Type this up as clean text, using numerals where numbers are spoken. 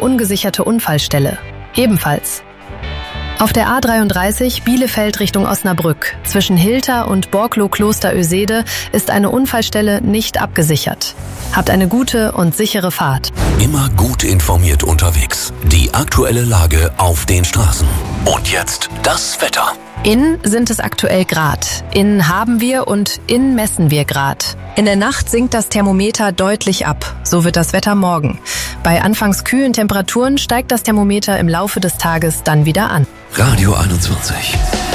ungesicherte Unfallstelle. Ebenfalls. Auf der A33 Bielefeld Richtung Osnabrück zwischen Hilter und Borklow-Kloster-Oesede ist eine Unfallstelle nicht abgesichert. Habt eine gute und sichere Fahrt. Immer gut informiert unterwegs. Die aktuelle Lage auf den Straßen. Und jetzt das Wetter. In sind es aktuell Grad. In haben wir und in messen wir Grad. In der Nacht sinkt das Thermometer deutlich ab. So wird das Wetter morgen. Bei anfangs kühlen Temperaturen steigt das Thermometer im Laufe des Tages dann wieder an. Radio 21.